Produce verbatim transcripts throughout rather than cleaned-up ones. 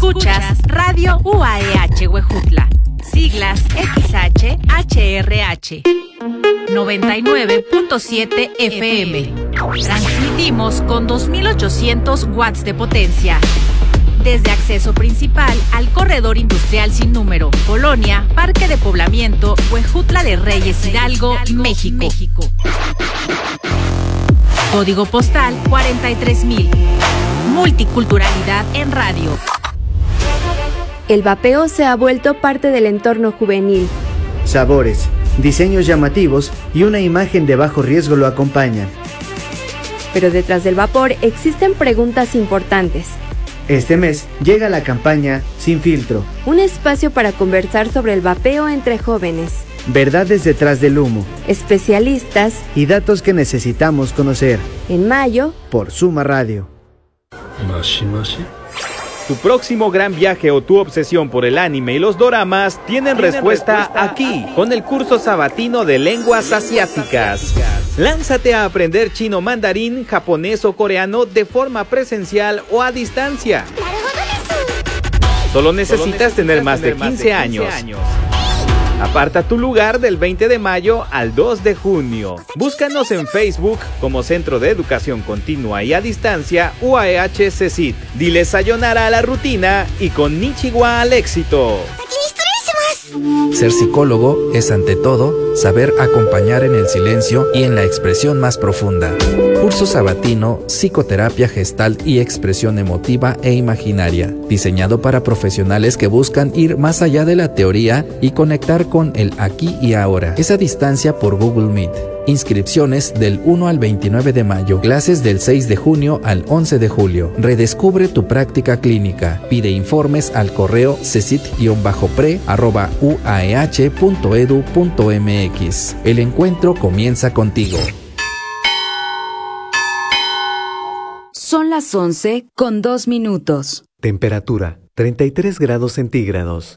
Escuchas Radio U A E H Huejutla, siglas X H H R H, noventa y nueve punto siete F M. Transmitimos con dos mil ochocientos watts de potencia. Desde acceso principal al corredor industrial sin número, Colonia, Parque de Poblamiento, Huejutla de Reyes, Hidalgo, México. Código postal cuarenta y tres mil. Multiculturalidad en radio. El vapeo se ha vuelto parte del entorno juvenil. Sabores, diseños llamativos y una imagen de bajo riesgo lo acompañan. Pero detrás del vapor existen preguntas importantes. Este mes llega la campaña Sin Filtro. Un espacio para conversar sobre el vapeo entre jóvenes. Verdades detrás del humo. Especialistas. Y datos que necesitamos conocer. En mayo. Por Suma Radio. Mashi mashi. Tu próximo gran viaje o tu obsesión por el anime y los doramas tienen, ¿Tienen respuesta, respuesta aquí, con el curso sabatino de lenguas asiáticas. Lánzate a aprender chino, mandarín, japonés o coreano de forma presencial o a distancia. Solo necesitas, Solo necesitas tener más de quince años. Aparta tu lugar del veinte de mayo al dos de junio. Búscanos en Facebook como Centro de Educación Continua y a Distancia U A E H C C I T. Dile sayonara a la rutina y con Nichiwa al éxito. Ser psicólogo es ante todo saber acompañar en el silencio y en la expresión más profunda. Curso sabatino, psicoterapia gestalt y expresión emotiva e imaginaria, diseñado para profesionales que buscan ir más allá de la teoría y conectar con el aquí y ahora. Es a distancia por Google Meet. Inscripciones del uno al veintinueve de mayo, clases del seis de junio al once de julio. Redescubre tu práctica clínica. Pide informes al correo cesit-pre arroba uaeh punto edu punto mx. El encuentro comienza contigo. Son las once con dos minutos. Temperatura treinta y tres grados centígrados.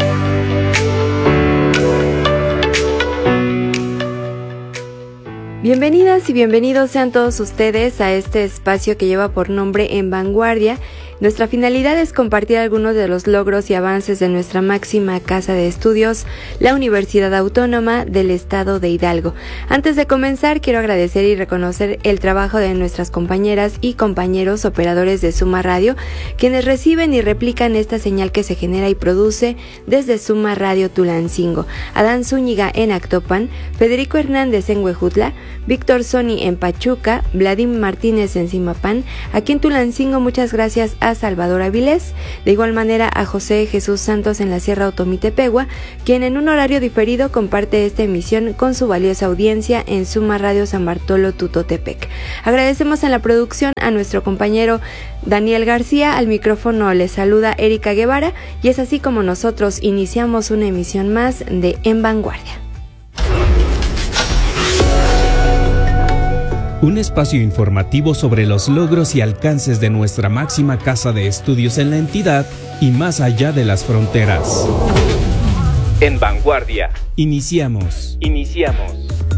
Bienvenidas y bienvenidos sean todos ustedes a este espacio que lleva por nombre En Vanguardia. Nuestra finalidad es compartir algunos de los logros y avances de nuestra máxima casa de estudios, la Universidad Autónoma del Estado de Hidalgo. Antes de comenzar, quiero agradecer y reconocer el trabajo de nuestras compañeras y compañeros operadores de Suma Radio, quienes reciben y replican esta señal que se genera y produce desde Suma Radio Tulancingo. Adán Zúñiga en Actopan, Federico Hernández en Huejutla, Víctor Sony en Pachuca, Vladimir Martínez en Zimapán. Aquí en Tulancingo, muchas gracias a Salvador Avilés, de igual manera a José Jesús Santos en la Sierra Otomitepegua, quien en un horario diferido comparte esta emisión con su valiosa audiencia en Suma Radio San Bartolo Tutotepec. Agradecemos en la producción a nuestro compañero Daniel García, al micrófono les saluda Erika Guevara y es así como nosotros iniciamos una emisión más de En Vanguardia. Un espacio informativo sobre los logros y alcances de nuestra máxima casa de estudios en la entidad y más allá de las fronteras. En Vanguardia. Iniciamos. Iniciamos.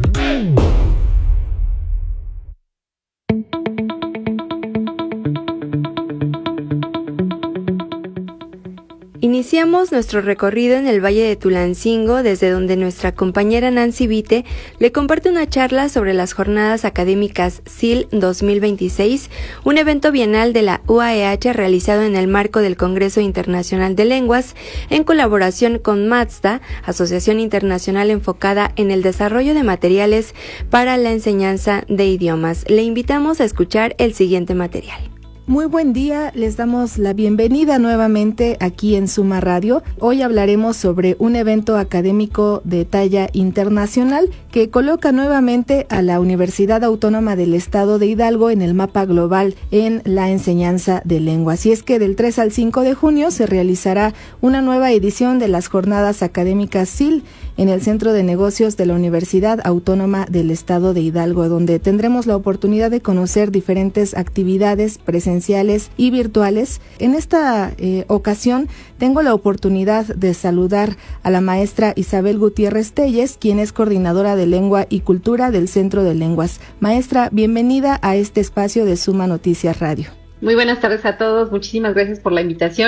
Iniciamos nuestro recorrido en el Valle de Tulancingo, desde donde nuestra compañera Nancy Vite le comparte una charla sobre las Jornadas Académicas S I L dos mil veintiséis, un evento bienal de la U A E H realizado en el marco del Congreso Internacional de Lenguas, en colaboración con MATSTA, Asociación Internacional enfocada en el desarrollo de materiales para la enseñanza de idiomas. Le invitamos a escuchar el siguiente material. Muy buen día, les damos la bienvenida nuevamente aquí en Suma Radio. Hoy hablaremos sobre un evento académico de talla internacional que coloca nuevamente a la Universidad Autónoma del Estado de Hidalgo en el mapa global en la enseñanza de lengua. Así es que del tres al cinco de junio se realizará una nueva edición de las Jornadas Académicas S I L en el Centro de Negocios de la Universidad Autónoma del Estado de Hidalgo, donde tendremos la oportunidad de conocer diferentes actividades presenciales y virtuales. En esta eh, ocasión tengo la oportunidad de saludar a la maestra Isabel Gutiérrez Telles, quien es coordinadora de Lengua y Cultura del Centro de Lenguas. Maestra, bienvenida a este espacio de Suma Noticias Radio. Muy buenas tardes a todos, muchísimas gracias por la invitación.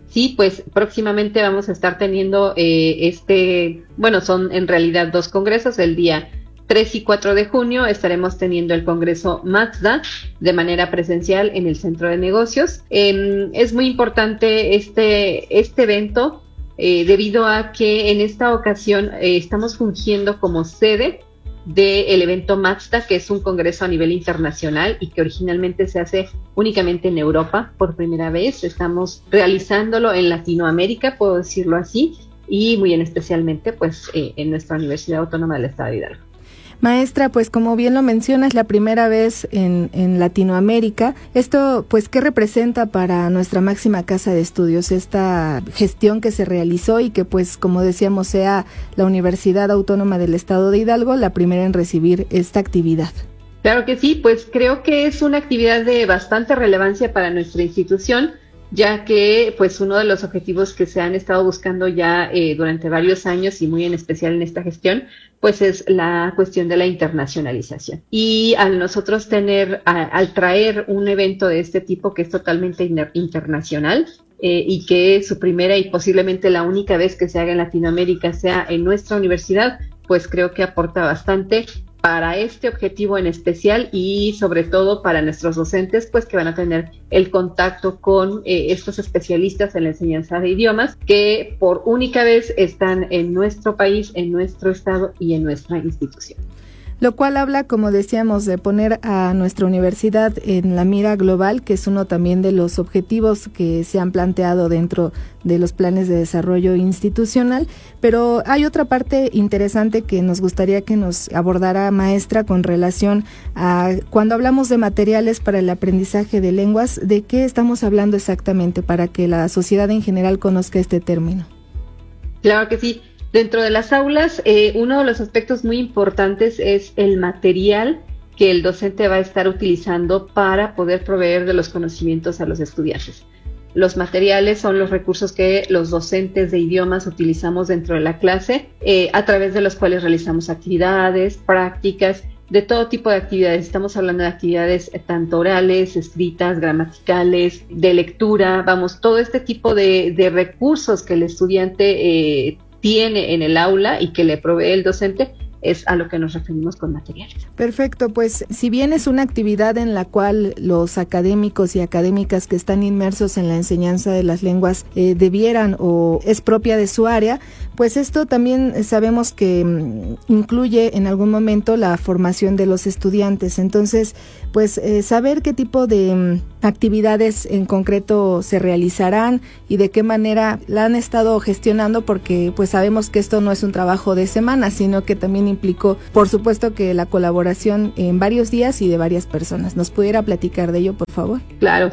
sí, pues próximamente vamos a estar teniendo eh, este, bueno, son en realidad dos congresos. El día tres y cuatro de junio estaremos teniendo el Congreso Mazda de manera presencial en el Centro de Negocios. Eh, es muy importante este, este evento eh, debido a que en esta ocasión eh, estamos fungiendo como sede del evento Mazda, que es un congreso a nivel internacional y que originalmente se hace únicamente en Europa por primera vez. Estamos realizándolo en Latinoamérica, puedo decirlo así, y muy en especialmente pues eh, en nuestra Universidad Autónoma del Estado de Hidalgo. Maestra, pues como bien lo menciona, es la primera vez en, en Latinoamérica. Esto, pues, ¿qué representa para nuestra máxima casa de estudios esta gestión que se realizó y que, pues, como decíamos, sea la Universidad Autónoma del Estado de Hidalgo la primera en recibir esta actividad? Claro que sí, pues creo que es una actividad de bastante relevancia para nuestra institución, ya que pues uno de los objetivos que se han estado buscando ya eh, durante varios años y muy en especial en esta gestión, pues es la cuestión de la internacionalización. Y al nosotros tener, a, al traer un evento de este tipo que es totalmente inter- internacional eh, y que su primera y posiblemente la única vez que se haga en Latinoamérica sea en nuestra universidad, pues creo que aporta bastante para este objetivo en especial y sobre todo para nuestros docentes, pues que van a tener el contacto con eh, estos especialistas en la enseñanza de idiomas que por única vez están en nuestro país, en nuestro estado y en nuestra institución. Lo cual habla, como decíamos, de poner a nuestra universidad en la mira global, que es uno también de los objetivos que se han planteado dentro de los planes de desarrollo institucional. Pero hay otra parte interesante que nos gustaría que nos abordara, maestra, con relación a cuando hablamos de materiales para el aprendizaje de lenguas, ¿de qué estamos hablando exactamente para que la sociedad en general conozca este término? Claro que sí. Dentro de las aulas, eh, uno de los aspectos muy importantes es el material que el docente va a estar utilizando para poder proveer de los conocimientos a los estudiantes. Los materiales son los recursos que los docentes de idiomas utilizamos dentro de la clase, eh, a través de los cuales realizamos actividades, prácticas, de todo tipo de actividades. Estamos hablando de actividades eh, tanto orales, escritas, gramaticales, de lectura, vamos, todo este tipo de, de recursos que el estudiante eh, tiene en el aula y que le provee el docente, es a lo que nos referimos con materiales. Perfecto, pues si bien es una actividad en la cual los académicos y académicas que están inmersos en la enseñanza de las lenguas eh, debieran o es propia de su área, pues esto también sabemos que mm, incluye en algún momento la formación de los estudiantes. Entonces, pues eh, saber qué tipo de mm, actividades en concreto se realizarán y de qué manera la han estado gestionando, porque pues sabemos que esto no es un trabajo de semana, sino que también implicó, por supuesto, que la colaboración en varios días y de varias personas. ¿Nos pudiera platicar de ello, por favor? Claro.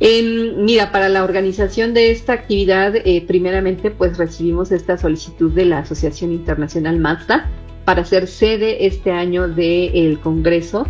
En, mira, para la organización de esta actividad, eh, primeramente, pues recibimos esta solicitud de la Asociación Internacional Mazda para ser sede este año del Congreso.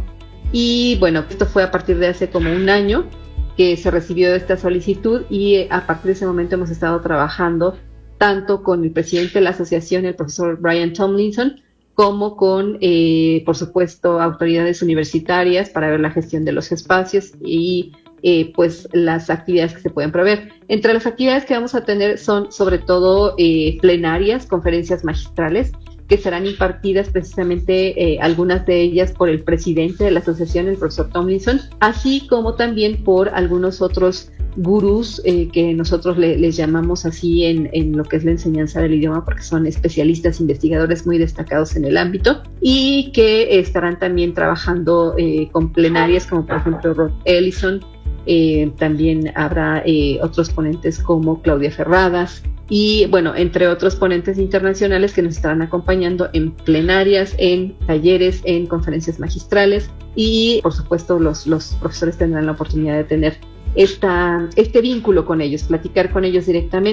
Y bueno, esto fue a partir de hace como un año que se recibió esta solicitud y eh, a partir de ese momento hemos estado trabajando tanto con el presidente de la asociación, el profesor Brian Tomlinson, como con, eh, por supuesto, autoridades universitarias para ver la gestión de los espacios y eh, pues las actividades que se pueden proveer. Entre las actividades que vamos a tener son sobre todo eh, plenarias, conferencias magistrales, que serán impartidas precisamente eh, algunas de ellas por el presidente de la asociación, el profesor Tomlinson, así como también por algunos otros gurús eh, que nosotros le, les llamamos así en, en lo que es la enseñanza del idioma, porque son especialistas, investigadores muy destacados en el ámbito y que estarán también trabajando eh, con plenarias como por ejemplo Rod Ellison. Eh, también habrá eh, otros ponentes como Claudia Ferradas y bueno, entre otros ponentes internacionales que nos estarán acompañando en plenarias, en talleres, en conferencias magistrales y por supuesto los, los profesores tendrán la oportunidad de tener esta, este vínculo con ellos, platicar con ellos directamente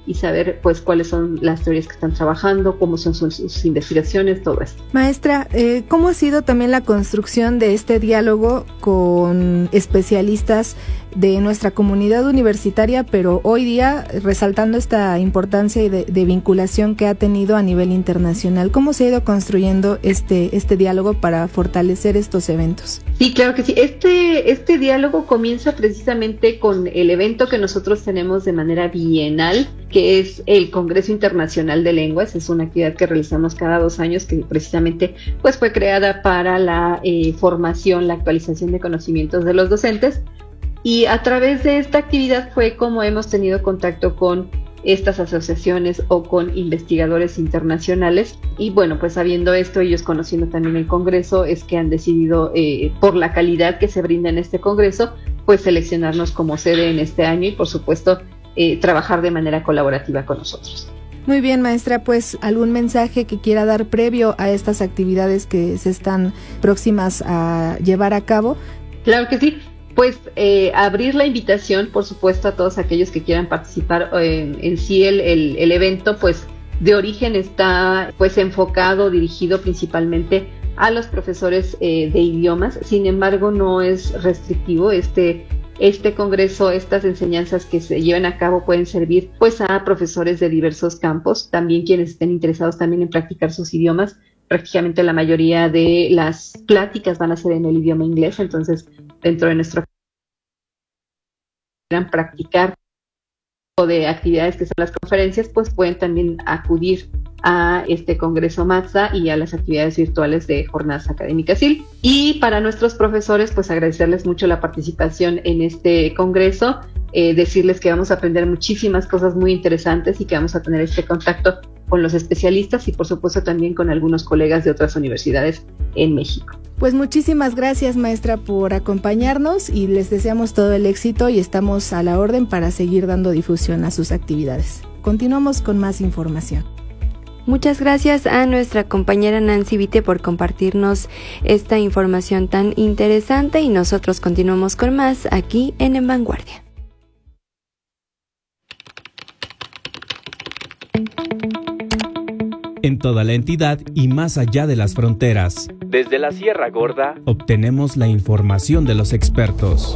y saber pues cuáles son las teorías que están trabajando, cómo son sus, sus investigaciones, todo esto. Maestra, eh, ¿cómo ha sido también la construcción de este diálogo con especialistas de nuestra comunidad universitaria, pero hoy día resaltando esta importancia de, de vinculación que ha tenido a nivel internacional? ¿Cómo se ha ido construyendo este, este diálogo para fortalecer estos eventos? Sí, claro que sí. Este, este diálogo comienza precisamente con el evento que nosotros tenemos de manera bienal, que es el Congreso Internacional de Lenguas. Es una actividad que realizamos cada dos años, que precisamente pues fue creada para la eh, formación, la actualización de conocimientos de los docentes. Y a través de esta actividad fue como hemos tenido contacto con estas asociaciones o con investigadores internacionales. Y bueno, pues sabiendo esto, ellos conociendo también el Congreso, es que han decidido, eh, por la calidad que se brinda en este Congreso, pues seleccionarnos como sede en este año y por supuesto eh, trabajar de manera colaborativa con nosotros. Muy bien, maestra, pues algún mensaje que quiera dar previo a estas actividades que se están próximas a llevar a cabo. Claro que sí. Pues eh, abrir la invitación, por supuesto, a todos aquellos que quieran participar en, en sí el, el, el evento, pues de origen está pues enfocado, dirigido principalmente a los profesores eh, de idiomas. Sin embargo, no es restrictivo. Este, este congreso, estas enseñanzas que se llevan a cabo pueden servir pues a profesores de diversos campos, también quienes estén interesados también en practicar sus idiomas. Prácticamente la mayoría de las pláticas van a ser en el idioma inglés, entonces dentro de nuestro quieran practicar o de actividades que son las conferencias, pues pueden también acudir a este Congreso Mazda y a las actividades virtuales de Jornadas Académicas I L. Y para nuestros profesores, pues agradecerles mucho la participación en este congreso, eh, decirles que vamos a aprender muchísimas cosas muy interesantes y que vamos a tener este contacto con los especialistas y por supuesto también con algunos colegas de otras universidades en México. Pues muchísimas gracias, maestra, por acompañarnos y les deseamos todo el éxito y estamos a la orden para seguir dando difusión a sus actividades. Continuamos con más información. Muchas gracias a nuestra compañera Nancy Vite por compartirnos esta información tan interesante y nosotros continuamos con más aquí en En Vanguardia. En toda la entidad y más allá de las fronteras. Desde la Sierra Gorda, obtenemos la información de los expertos.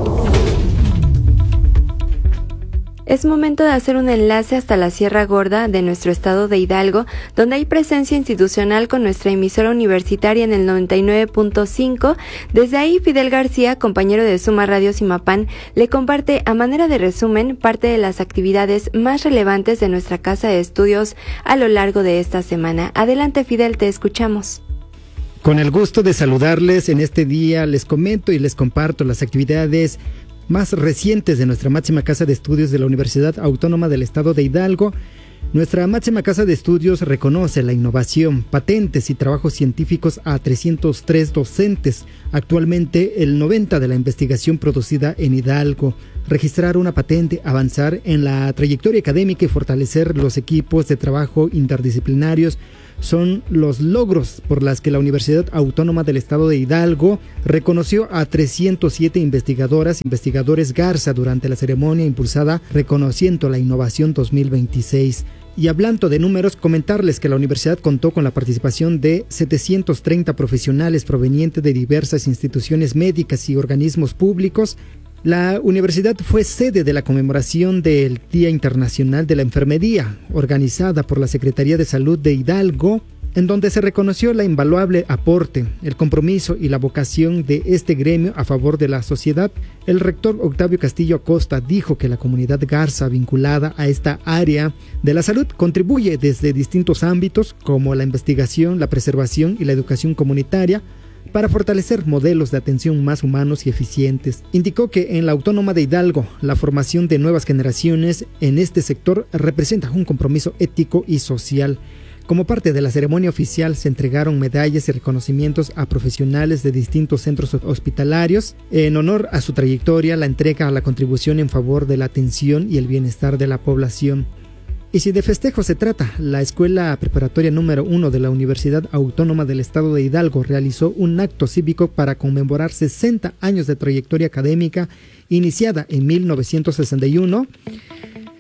Es momento de hacer un enlace hasta la Sierra Gorda de nuestro estado de Hidalgo, donde hay presencia institucional con nuestra emisora universitaria en el noventa y nueve punto cinco. Desde ahí, Fidel García, compañero de Suma Radio Simapán, le comparte a manera de resumen parte de las actividades más relevantes de nuestra casa de estudios a lo largo de esta semana. Adelante, Fidel, te escuchamos. Con el gusto de saludarles en este día, les comento y les comparto las actividades más recientes de nuestra máxima casa de estudios de la Universidad Autónoma del Estado de Hidalgo. Nuestra máxima casa de estudios reconoce la innovación, patentes y trabajos científicos a trescientos tres docentes. Actualmente, el noventa por ciento de la investigación producida en Hidalgo. Registrar una patente, avanzar en la trayectoria académica y fortalecer los equipos de trabajo interdisciplinarios son los logros por las que la Universidad Autónoma del Estado de Hidalgo reconoció a trescientos siete investigadoras e investigadores Garza durante la ceremonia impulsada Reconociendo la Innovación dos mil veintiséis. Y hablando de números, comentarles que la universidad contó con la participación de setecientos treinta profesionales provenientes de diversas instituciones médicas y organismos públicos. La universidad fue sede de la conmemoración del Día Internacional de la Enfermería, organizada por la Secretaría de Salud de Hidalgo, en donde se reconoció la invaluable aporte, el compromiso y la vocación de este gremio a favor de la sociedad. El rector Octavio Castillo Acosta dijo que la comunidad Garza vinculada a esta área de la salud contribuye desde distintos ámbitos como la investigación, la preservación y la educación comunitaria, para fortalecer modelos de atención más humanos y eficientes. Indicó que en la Autónoma de Hidalgo, la formación de nuevas generaciones en este sector representa un compromiso ético y social. Como parte de la ceremonia oficial se entregaron medallas y reconocimientos a profesionales de distintos centros hospitalarios. En honor a su trayectoria, la entrega a la contribución en favor de la atención y el bienestar de la población. Y si de festejo se trata, la Escuela Preparatoria número uno de la Universidad Autónoma del Estado de Hidalgo realizó un acto cívico para conmemorar sesenta años de trayectoria académica iniciada en mil novecientos sesenta y uno.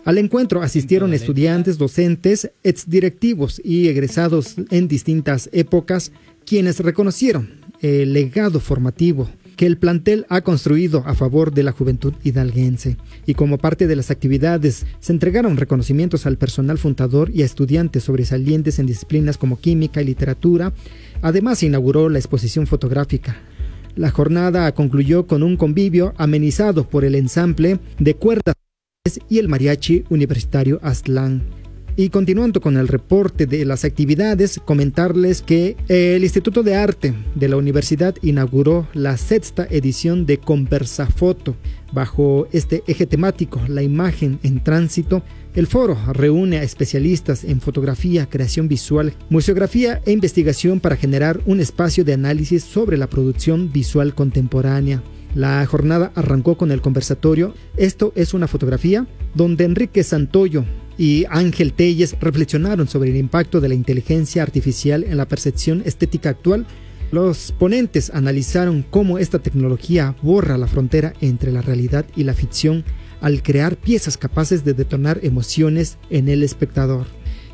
Al encuentro asistieron estudiantes, docentes, exdirectivos y egresados en distintas épocas, quienes reconocieron el legado formativo que el plantel ha construido a favor de la juventud hidalguense. Y como parte de las actividades, se entregaron reconocimientos al personal fundador y a estudiantes sobresalientes en disciplinas como química y literatura. Además, se inauguró la exposición fotográfica. La jornada concluyó con un convivio amenizado por el ensamble de cuerdas y el mariachi universitario Aztlán. Y continuando con el reporte de las actividades, comentarles que el Instituto de Arte de la Universidad inauguró la sexta edición de Conversafoto. Bajo este eje temático, la imagen en tránsito, el foro reúne a especialistas en fotografía, creación visual, museografía e investigación para generar un espacio de análisis sobre la producción visual contemporánea. La jornada arrancó con el conversatorio "Esto es una fotografía", donde Enrique Santoyo y Ángel Telles reflexionaron sobre el impacto de la inteligencia artificial en la percepción estética actual. Los ponentes analizaron cómo esta tecnología borra la frontera entre la realidad y la ficción al crear piezas capaces de detonar emociones en el espectador.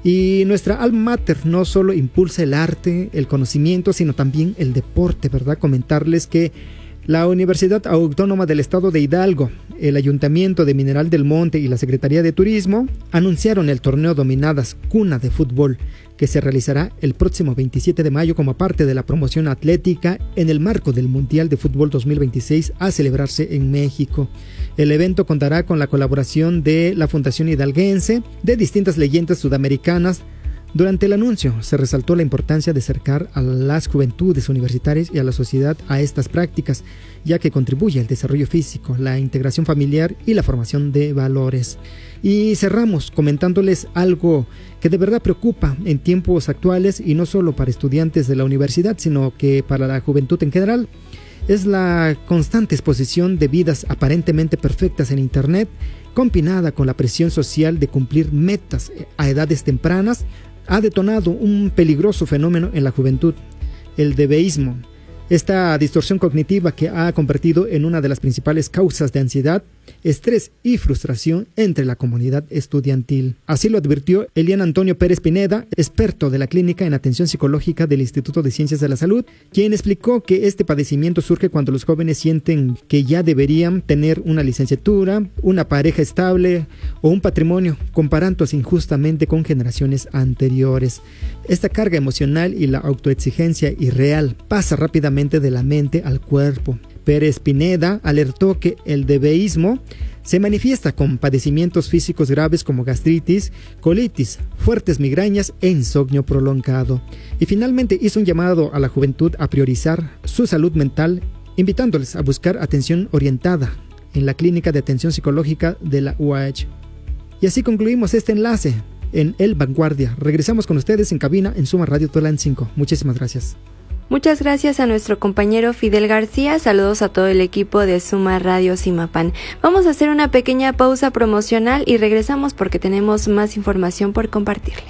Y nuestra alma mater no solo impulsa el arte, el conocimiento, sino también el deporte, ¿verdad? Comentarles que la Universidad Autónoma del Estado de Hidalgo, el Ayuntamiento de Mineral del Monte y la Secretaría de Turismo anunciaron el torneo Dominadas Cuna de Fútbol, que se realizará el próximo veintisiete de mayo como parte de la promoción atlética en el marco del Mundial de Fútbol dos mil veintiséis a celebrarse en México. El evento contará con la colaboración de la Fundación Hidalguense, de distintas leyendas sudamericanas. Durante el anuncio se resaltó la importancia de acercar a las juventudes universitarias y a la sociedad a estas prácticas, ya que contribuye al desarrollo físico, la integración familiar y la formación de valores. Y cerramos comentándoles algo que de verdad preocupa en tiempos actuales, y no solo para estudiantes de la universidad, sino que para la juventud en general. Es la constante exposición de vidas aparentemente perfectas en Internet, combinada con la presión social de cumplir metas a edades tempranas, ha detonado un peligroso fenómeno en la juventud, el debeísmo. Esta distorsión cognitiva que ha convertido en una de las principales causas de ansiedad, estrés y frustración entre la comunidad estudiantil. Así lo advirtió Elian Antonio Pérez Pineda, experto de la Clínica en Atención Psicológica del Instituto de Ciencias de la Salud, quien explicó que este padecimiento surge cuando los jóvenes sienten que ya deberían tener una licenciatura, una pareja estable o un patrimonio, comparándose injustamente con generaciones anteriores. Esta carga emocional y la autoexigencia irreal pasa rápidamente de la mente al cuerpo. Pérez Pineda alertó que el debeísmo se manifiesta con padecimientos físicos graves como gastritis, colitis, fuertes migrañas e insomnio prolongado. Y finalmente hizo un llamado a la juventud a priorizar su salud mental, invitándoles a buscar atención orientada en la Clínica de Atención Psicológica de la U A H. Y así concluimos este enlace en El Vanguardia. Regresamos con ustedes en cabina en Suma Radio Tolán cinco. Muchísimas gracias. Muchas gracias a nuestro compañero Fidel García. Saludos a todo el equipo de Suma Radio Simapán. Vamos a hacer una pequeña pausa promocional y regresamos porque tenemos más información por compartirle.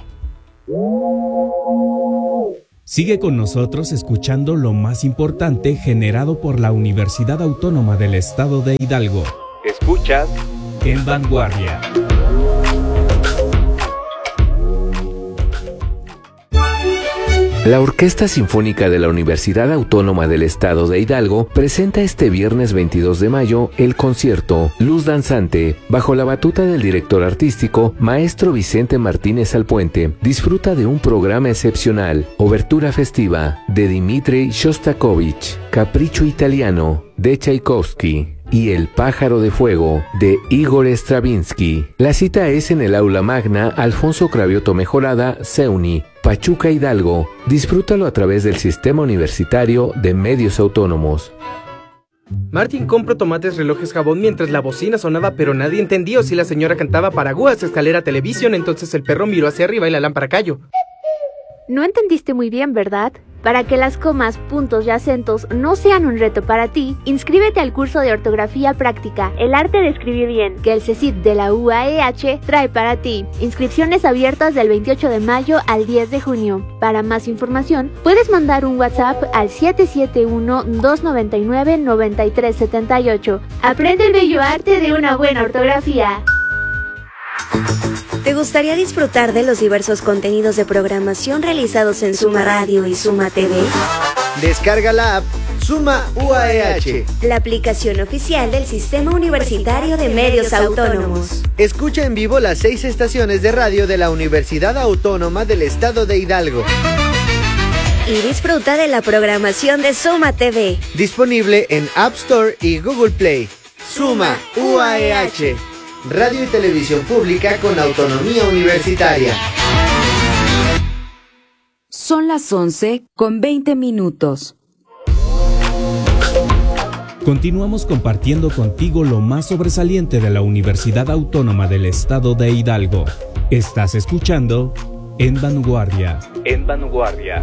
Sigue con nosotros escuchando lo más importante generado por la Universidad Autónoma del Estado de Hidalgo. Escuchas En Vanguardia. La Orquesta Sinfónica de la Universidad Autónoma del Estado de Hidalgo presenta este viernes veintidós de mayo el concierto Luz Danzante, bajo la batuta del director artístico, maestro Vicente Martínez Alpuente. Disfruta de un programa excepcional, obertura festiva de Dmitri Shostakovich, Capricho Italiano de Tchaikovsky y El Pájaro de Fuego de Igor Stravinsky. La cita es en el Aula Magna Alfonso Cravioto Mejorada, CEUNY, Pachuca, Hidalgo. Disfrútalo a través del Sistema Universitario de Medios Autónomos. Martín compró tomates, relojes, jabón mientras la bocina sonaba, pero nadie entendió si la señora cantaba Paraguas, escalera, televisión. Entonces el perro miró hacia arriba y la lámpara cayó. No entendiste muy bien, ¿verdad? Para que las comas, puntos y acentos no sean un reto para ti, inscríbete al curso de ortografía práctica, El arte de escribir bien, que el CECIT de la U A E H trae para ti. Inscripciones abiertas del veintiocho de mayo al diez de junio. Para más información, puedes mandar un WhatsApp al siete siete uno, dos nueve nueve, nueve tres siete ocho. Aprende el bello arte de una buena ortografía. ¿Te gustaría disfrutar de los diversos contenidos de programación realizados en Suma Radio y Suma T V? Descarga la app Suma U A E H, la aplicación oficial del Sistema Universitario de Medios Autónomos. Escucha en vivo las seis estaciones de radio de la Universidad Autónoma del Estado de Hidalgo. Y disfruta de la programación de Suma T V. Disponible en App Store y Google Play. Suma U A E H, radio y televisión pública con autonomía universitaria. Son las once con veinte minutos. Continuamos compartiendo contigo lo más sobresaliente de la Universidad Autónoma del Estado de Hidalgo. Estás escuchando En Vanguardia. En Vanguardia.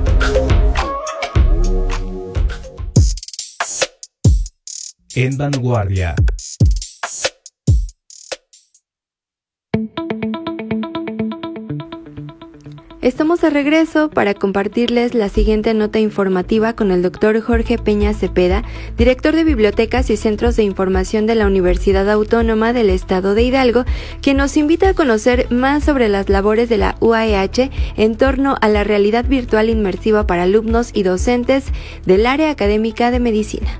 En Vanguardia. Estamos de regreso para compartirles la siguiente nota informativa con el doctor Jorge Peña Cepeda, director de Bibliotecas y Centros de Información de la Universidad Autónoma del Estado de Hidalgo, quien nos invita a conocer más sobre las labores de la U A E H en torno a la realidad virtual inmersiva para alumnos y docentes del área académica de medicina.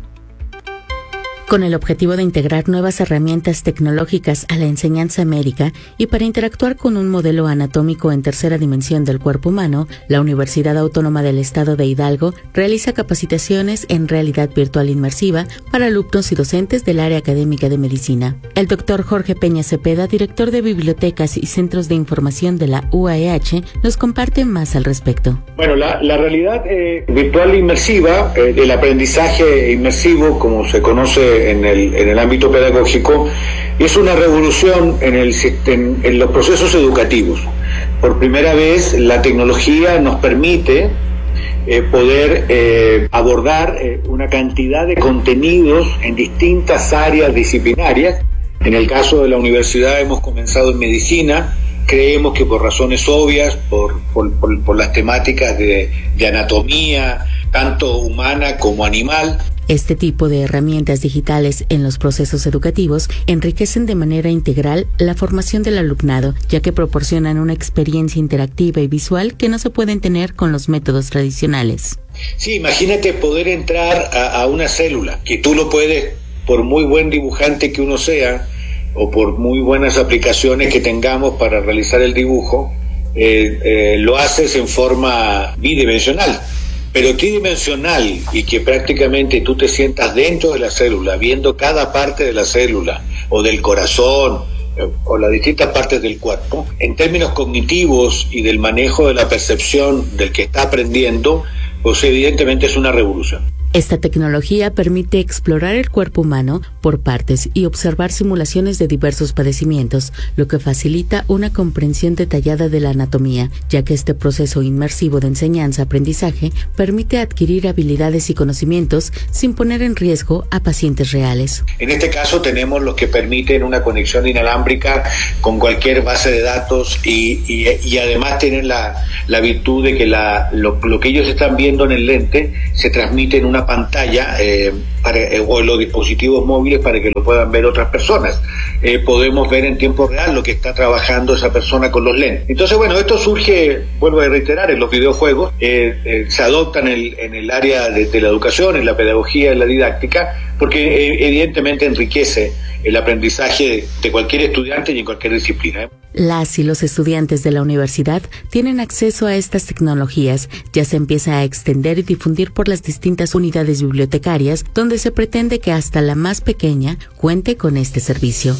Con el objetivo de integrar nuevas herramientas tecnológicas a la enseñanza médica y para interactuar con un modelo anatómico en tercera dimensión del cuerpo humano, la Universidad Autónoma del Estado de Hidalgo realiza capacitaciones en realidad virtual inmersiva para alumnos y docentes del área académica de medicina. El doctor Jorge Peña Cepeda, director de Bibliotecas y Centros de Información de la U A E H, nos comparte más al respecto. Bueno, la, la realidad eh, virtual inmersiva, eh, el aprendizaje inmersivo, como se conoce En el, en el ámbito pedagógico, es una revolución en, el, en, en los procesos educativos. Por primera vez la tecnología nos permite eh, poder eh, abordar eh, una cantidad de contenidos en distintas áreas disciplinarias. En el caso de la universidad hemos comenzado en medicina. Creemos que por razones obvias, por, por, por, por las temáticas de, de anatomía, tanto humana como animal. Este tipo de herramientas digitales en los procesos educativos enriquecen de manera integral la formación del alumnado, ya que proporcionan una experiencia interactiva y visual que no se pueden tener con los métodos tradicionales. Sí, imagínate poder entrar a, a una célula, que tú lo puedes, por muy buen dibujante que uno sea, o por muy buenas aplicaciones que tengamos para realizar el dibujo, eh, eh, lo haces en forma bidimensional. Pero tridimensional y que prácticamente tú te sientas dentro de la célula, viendo cada parte de la célula, o del corazón, o las distintas partes del cuerpo, en términos cognitivos y del manejo de la percepción del que está aprendiendo, pues evidentemente es una revolución. Esta tecnología permite explorar el cuerpo humano por partes y observar simulaciones de diversos padecimientos, lo que facilita una comprensión detallada de la anatomía, ya que este proceso inmersivo de enseñanza-aprendizaje permite adquirir habilidades y conocimientos sin poner en riesgo a pacientes reales. En este caso tenemos los que permiten una conexión inalámbrica con cualquier base de datos y, y, y además tienen la, la virtud de que la, lo, lo que ellos están viendo en el lente se transmite en una pantalla eh, para, eh, o en los dispositivos móviles para que lo puedan ver otras personas. Eh, podemos ver en tiempo real lo que está trabajando esa persona con los lentes. Entonces, bueno, esto surge, vuelvo a reiterar, en los videojuegos, eh, eh, se adoptan en el, en el área de, de la educación, en la pedagogía, en la didáctica, porque eh, evidentemente enriquece el aprendizaje de, de cualquier estudiante y en cualquier disciplina, ¿eh? Las y los estudiantes de la universidad tienen acceso a estas tecnologías. Ya se empieza a extender y difundir por las distintas unidades bibliotecarias, donde se pretende que hasta la más pequeña cuente con este servicio.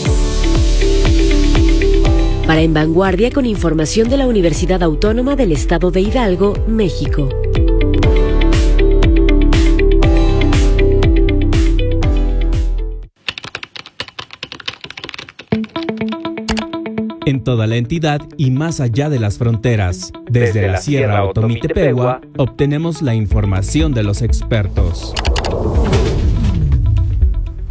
Para En Vanguardia, con información de la Universidad Autónoma del Estado de Hidalgo, México. En toda la entidad y más allá de las fronteras, desde, desde la, la Sierra Otomitepegua, obtenemos la información de los expertos.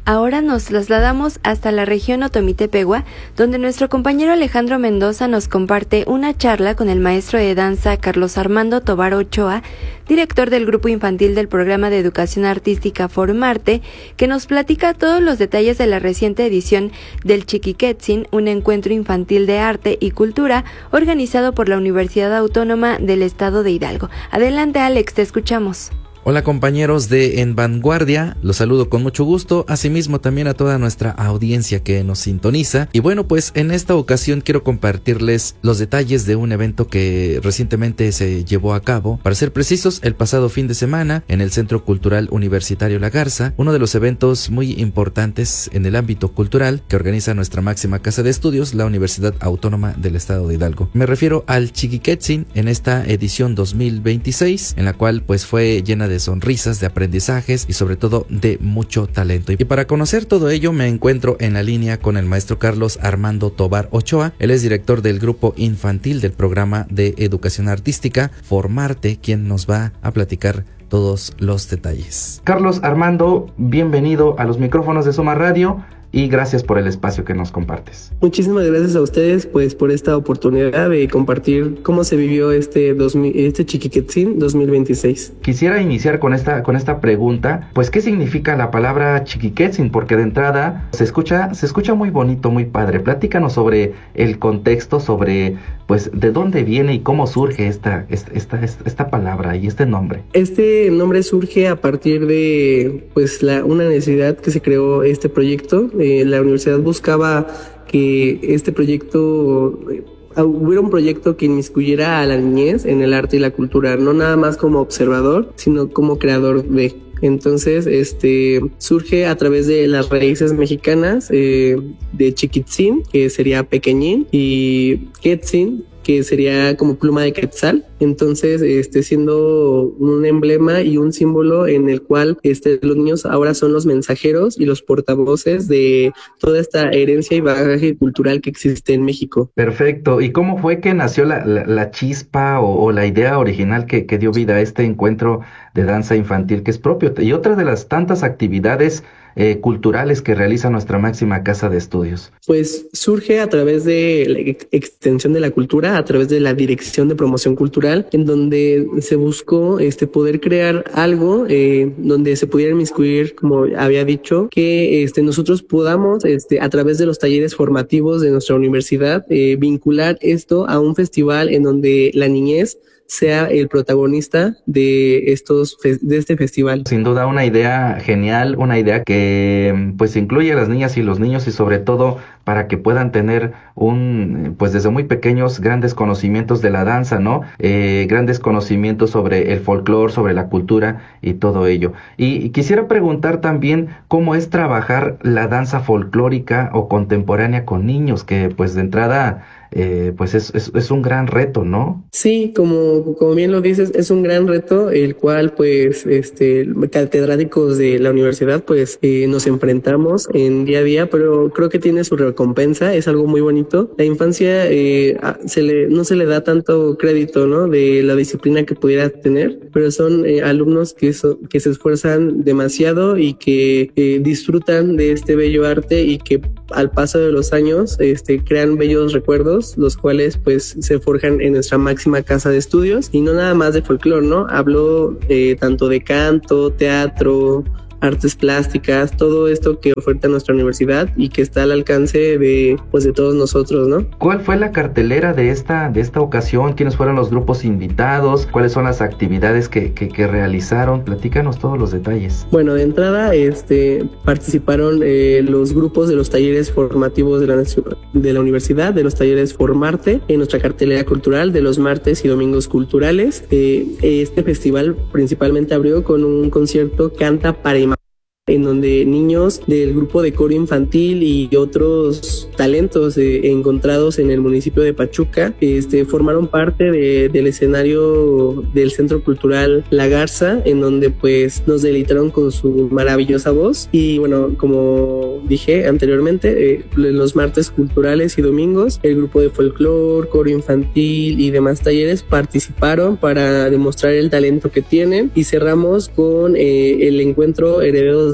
Ahora nos trasladamos hasta la región Otomitepegua, donde nuestro compañero Alejandro Mendoza nos comparte una charla con el maestro de danza Carlos Armando Tobar Ochoa, director del grupo infantil del programa de educación artística Formarte, que nos platica todos los detalles de la reciente edición del Chiquiquetzin, un encuentro infantil de arte y cultura organizado por la Universidad Autónoma del Estado de Hidalgo. Adelante, Alex, te escuchamos. Hola compañeros de En Vanguardia, los saludo con mucho gusto, asimismo también a toda nuestra audiencia que nos sintoniza. Y bueno, pues en esta ocasión quiero compartirles los detalles de un evento que recientemente se llevó a cabo, para ser precisos, el pasado fin de semana en el Centro Cultural Universitario La Garza, uno de los eventos muy importantes en el ámbito cultural que organiza nuestra máxima casa de estudios, la Universidad Autónoma del Estado de Hidalgo. Me refiero al Chiquiquetzin en esta edición dos mil veintiséis, en la cual pues fue llena de sonrisas, de aprendizajes y sobre todo de mucho talento. Y para conocer todo ello me encuentro en la línea con el maestro Carlos Armando Tobar Ochoa. Él es director del grupo infantil del programa de educación artística Formarte, quien nos va a platicar todos los detalles. Carlos Armando, bienvenido a los micrófonos de Suma Radio y gracias por el espacio que nos compartes. Muchísimas gracias a ustedes pues por esta oportunidad de compartir cómo se vivió este, dos mil, este Chiquiquetzin dos mil veintiséis. Quisiera iniciar con esta, con esta pregunta, pues ¿qué significa la palabra Chiquiquetzin? Porque de entrada se escucha, se escucha muy bonito, muy padre. Platícanos sobre el contexto, sobre pues de dónde viene y cómo surge esta, esta, esta, esta palabra y este nombre. Este nombre surge a partir de pues la, una necesidad que se creó este proyecto. Eh, la universidad buscaba que este proyecto, eh, hubiera un proyecto que inmiscuyera a la niñez en el arte y la cultura, no nada más como observador, sino como creador de. Entonces, este surge a través de las raíces mexicanas eh, de Chiquitzin, que sería pequeñín, y Quetzin, que sería como pluma de quetzal. Entonces, este siendo un emblema y un símbolo en el cual este los niños ahora son los mensajeros y los portavoces de toda esta herencia y bagaje cultural que existe en México. Perfecto. ¿Y cómo fue que nació la, la, la chispa o, o la idea original que, que dio vida a este encuentro de danza infantil que es propio? Y otra de las tantas actividades Eh, culturales que realiza nuestra máxima casa de estudios. Pues surge a través de la ex extensión de la cultura, a través de la Dirección de Promoción Cultural, en donde se buscó este poder crear algo eh, donde se pudiera inmiscuir, como había dicho, que este nosotros podamos este a través de los talleres formativos de nuestra universidad eh, vincular esto a un festival en donde la niñez sea el protagonista de estos de este festival. Sin duda una idea genial, una idea que pues incluye a las niñas y los niños y sobre todo para que puedan tener un, pues desde muy pequeños grandes conocimientos de la danza, ¿no? Eh, grandes conocimientos sobre el folclore, sobre la cultura y todo ello. Y, y quisiera preguntar también cómo es trabajar la danza folclórica o contemporánea con niños, que pues de entrada Eh, pues es, es, es un gran reto, ¿no? Sí, como, como bien lo dices, es un gran reto, el cual pues este catedráticos de la universidad pues eh, nos enfrentamos en día a día, pero creo que tiene su recompensa, es algo muy bonito. La infancia eh, se le, no se le da tanto crédito, ¿no? De la disciplina que pudiera tener, pero son eh, alumnos que, so, que se esfuerzan demasiado y que eh, disfrutan de este bello arte y que al paso de los años este, crean bellos recuerdos, los cuales pues se forjan en nuestra máxima casa de estudios, y no nada más de folclore, ¿no? Hablo eh, tanto de canto, teatro, artes plásticas, todo esto que oferta nuestra universidad y que está al alcance de pues de todos nosotros, ¿no? ¿Cuál fue la cartelera de esta de esta ocasión? ¿Quiénes fueron los grupos invitados? ¿Cuáles son las actividades que, que, que realizaron? Platícanos todos los detalles. Bueno, de entrada este participaron eh, los grupos de los talleres formativos de la, de la universidad, de los talleres Formarte, en nuestra cartelera cultural de los martes y domingos culturales. Eh, este festival principalmente abrió con un concierto Canta para en donde niños del grupo de coro infantil y otros talentos eh, encontrados en el municipio de Pachuca este, formaron parte de, del escenario del Centro Cultural La Garza, en donde pues nos deleitaron con su maravillosa voz. Y bueno, como dije anteriormente, eh, los martes culturales y domingos el grupo de folclore, coro infantil y demás talleres participaron para demostrar el talento que tienen, y cerramos con eh, el encuentro Herederos de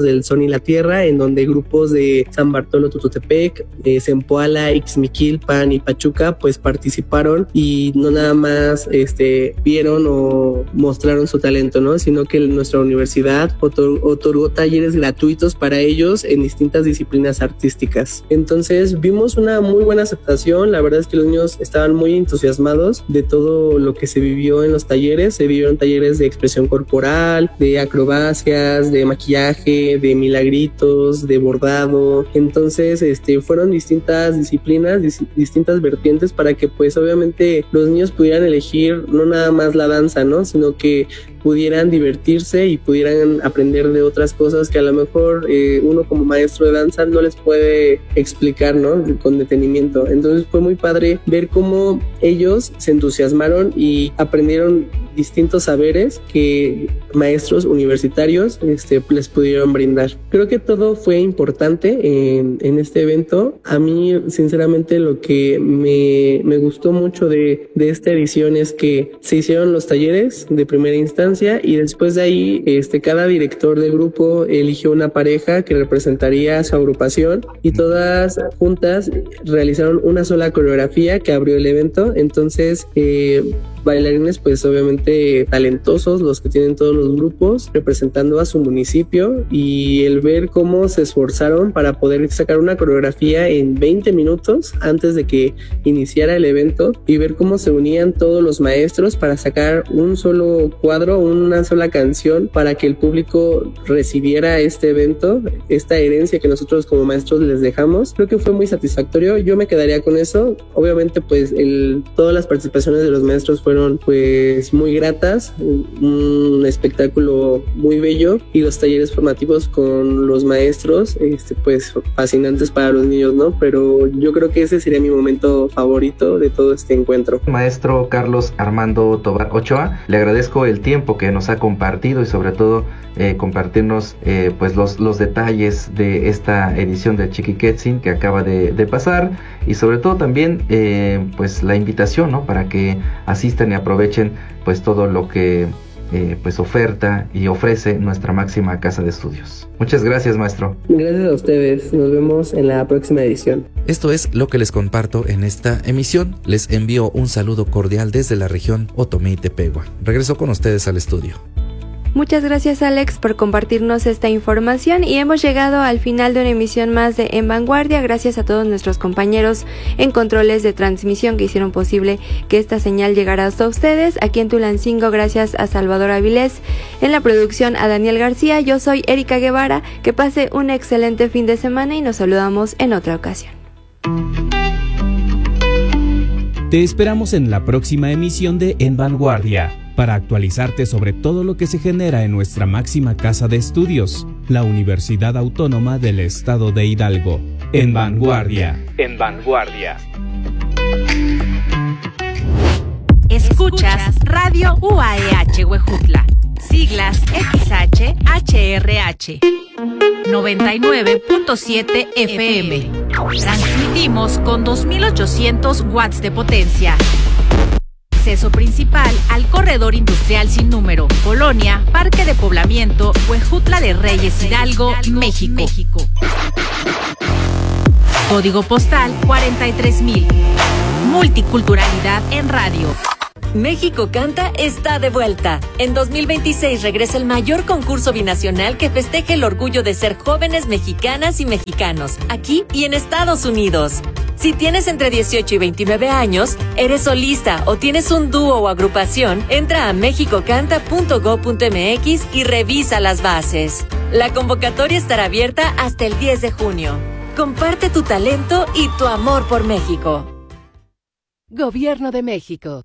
del Sol y la Tierra, en donde grupos de San Bartolo Tututepec, eh, Zempoala, Ixmiquilpan y Pachuca pues participaron y no nada más este, vieron o mostraron su talento, ¿no? Sino que nuestra universidad otor- otorgó talleres gratuitos para ellos en distintas disciplinas artísticas. Entonces vimos una muy buena aceptación. La verdad es que los niños estaban muy entusiasmados de todo lo que se vivió en los talleres. Se vivieron talleres de expresión corporal, de acrobacias, de maquillaje, de milagritos, de bordado. Entonces este, fueron distintas disciplinas, dis- distintas vertientes para que pues obviamente los niños pudieran elegir no nada más la danza, ¿no? Sino que pudieran divertirse y pudieran aprender de otras cosas que a lo mejor eh, uno como maestro de danza no les puede explicar, ¿no? Con detenimiento. Entonces fue muy padre ver cómo ellos se entusiasmaron y aprendieron distintos saberes que maestros universitarios este, les pudieron brindar. Creo que todo fue importante en, en este evento. A mí, sinceramente, lo que me, me gustó mucho de, de esta edición es que se hicieron los talleres de primera instancia y después de ahí este, cada director del grupo eligió una pareja que representaría a su agrupación y todas juntas realizaron una sola coreografía que abrió el evento. Entonces, eh, bailarines pues obviamente talentosos, los que tienen todos los grupos representando a su municipio, y el ver cómo se esforzaron para poder sacar una coreografía en veinte minutos antes de que iniciara el evento, y ver cómo se unían todos los maestros para sacar un solo cuadro, una sola canción para que el público recibiera este evento, esta herencia que nosotros como maestros les dejamos. Creo que fue muy satisfactorio. Yo me quedaría con eso. Obviamente pues el, todas las participaciones de los maestros fueron pues muy gratas, un espectáculo muy bello, y los talleres formativos con los maestros este pues fascinantes para los niños, ¿no? Pero yo creo que ese sería mi momento favorito de todo este encuentro. Maestro Carlos Armando Tobar Ochoa, le agradezco el tiempo que nos ha compartido y sobre todo eh, compartirnos eh, pues los, los detalles de esta edición de Chiquiquetzin que acaba de, de pasar, y sobre todo también eh, pues la invitación, ¿no? Para que asistan y aprovechen pues todo lo que eh, pues oferta y ofrece nuestra máxima casa de estudios. Muchas gracias, maestro. Gracias a ustedes, nos vemos en la próxima edición. Esto es lo que les comparto en esta emisión. Les envío un saludo cordial desde la región Otomí y Tepehua. Regreso con ustedes al estudio. Muchas gracias, Alex, por compartirnos esta información, y hemos llegado al final de una emisión más de En Vanguardia. Gracias a todos nuestros compañeros en controles de transmisión que hicieron posible que esta señal llegara hasta ustedes. Aquí en Tulancingo, gracias a Salvador Avilés, en la producción a Daniel García. Yo soy Erika Guevara. Que pase un excelente fin de semana y nos saludamos en otra ocasión. Te esperamos en la próxima emisión de En Vanguardia, para actualizarte sobre todo lo que se genera en nuestra máxima casa de estudios, la Universidad Autónoma del Estado de Hidalgo. En Vanguardia. En Vanguardia. Escuchas Radio U A E H Huejutla, siglas X H H R H, noventa y nueve punto siete F M. Transmitimos con dos mil ochocientos watts de potencia. Acceso principal al corredor industrial sin número, Colonia, Parque de Poblamiento, Huejutla de Reyes, Hidalgo, México. México. Código postal cuarenta y tres mil. Multiculturalidad en radio. México Canta está de vuelta. En dos mil veintiséis regresa el mayor concurso binacional que festeja el orgullo de ser jóvenes mexicanas y mexicanos, aquí y en Estados Unidos. Si tienes entre dieciocho y veintinueve años, eres solista o tienes un dúo o agrupación, entra a mexico canta punto gob punto m x y revisa las bases. La convocatoria estará abierta hasta el diez de junio. Comparte tu talento y tu amor por México. Gobierno de México.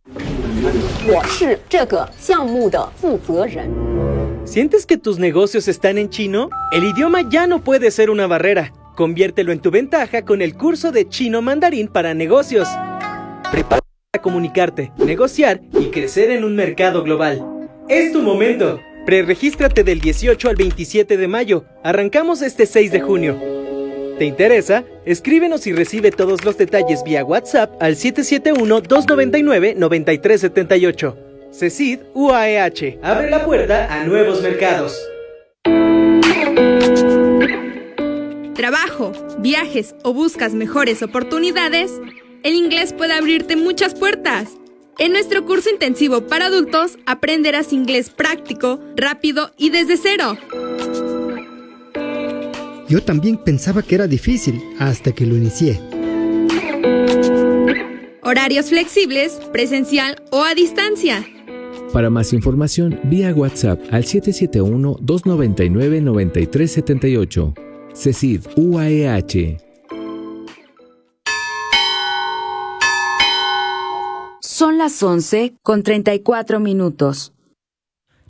¿Sientes que tus negocios están en chino? El idioma ya no puede ser una barrera. Conviértelo en tu ventaja con el curso de Chino Mandarín para negocios. Prepárate para comunicarte, negociar y crecer en un mercado global. ¡Es tu momento! Preregístrate del dieciocho al veintisiete de mayo. Arrancamos este seis de junio. ¿Te interesa? Escríbenos y recibe todos los detalles vía WhatsApp al siete siete uno, dos nueve nueve, nueve tres siete ocho. CECID U A E H. Abre la puerta a nuevos mercados. trabajo, viajes o buscas mejores oportunidades, el inglés puede abrirte muchas puertas. En nuestro curso intensivo para adultos aprenderás inglés práctico, rápido y desde cero. Yo también pensaba que era difícil hasta que lo inicié. Horarios flexibles, presencial o a distancia. Para más información, vía WhatsApp al siete siete uno, dos nueve nueve, nueve tres siete ocho. CECID U A E H. Son las once con treinta y cuatro minutos.